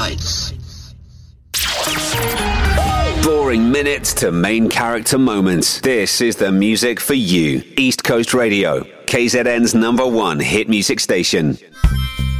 Lights. Boring minutes to main character moments. This is the music for you. East Coast Radio, KZN's #1 hit music station.